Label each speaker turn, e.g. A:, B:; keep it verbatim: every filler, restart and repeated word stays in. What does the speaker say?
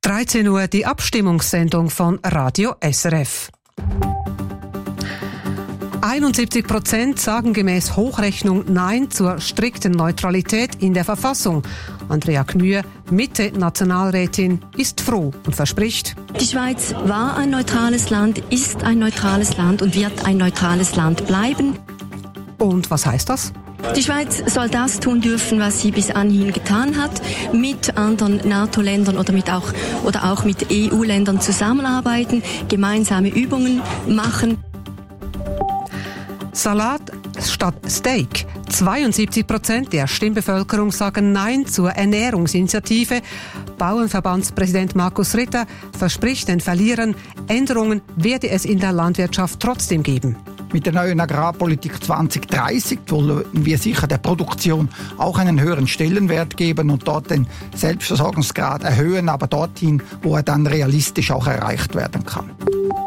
A: dreizehn Uhr die Abstimmungssendung von Radio S R F. einundsiebzig Prozent sagen gemäß Hochrechnung Nein zur strikten Neutralität in der Verfassung. Andrea Knühe, Mitte-Nationalrätin, ist froh und verspricht:
B: Die Schweiz war ein neutrales Land, ist ein neutrales Land und wird ein neutrales Land bleiben.
A: Und was heißt das?
B: Die Schweiz soll das tun dürfen, was sie bis anhin getan hat, mit anderen NATO-Ländern oder mit auch oder auch mit E U-Ländern zusammenarbeiten, gemeinsame Übungen machen.
A: Salat statt Steak. zweiundsiebzig Prozent der Stimmbevölkerung sagen Nein zur Ernährungsinitiative. Bauernverbandspräsident Markus Ritter verspricht den Verlierern, Änderungen werde es in der Landwirtschaft trotzdem geben.
C: Mit der neuen Agrarpolitik zwanzig dreißig wollen wir sicher der Produktion auch einen höheren Stellenwert geben und dort den Selbstversorgungsgrad erhöhen, aber dorthin, wo er dann realistisch auch erreicht werden kann.